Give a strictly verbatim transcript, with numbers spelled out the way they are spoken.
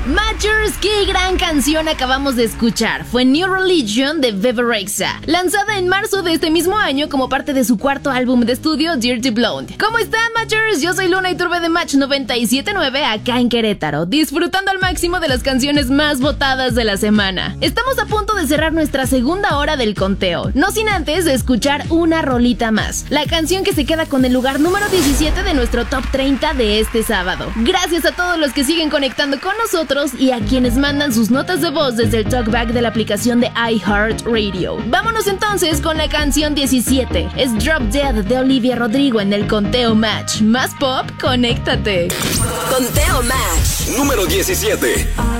Matchers, qué gran canción acabamos de escuchar. Fue New Religion de Bebe Rexha, lanzada en marzo de este mismo año como parte de su cuarto álbum de estudio, Dirty Blonde. ¿Cómo están, Matchers? Yo soy Luna Iturbe de Match noventa y siete punto nueve acá en Querétaro, disfrutando al máximo de las canciones más votadas de la semana. Estamos a punto de cerrar nuestra segunda hora del conteo, no sin antes de escuchar una rolita más, la canción que se queda con el lugar número diecisiete de nuestro top treinta de este sábado. Gracias a todos los que siguen conectando con nosotros y a quienes mandan sus notas de voz desde el talkback de la aplicación de iHeartRadio. Vámonos entonces con la canción diecisiete. Es Drop Dead de Olivia Rodrigo en el conteo Match. Más pop, conéctate. Conteo Match número diecisiete.